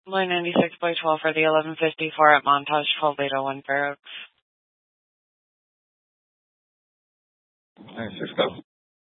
Line 96.12 for the 1154 at Montage 12 Beta 1 Fair Oaks. 96 go.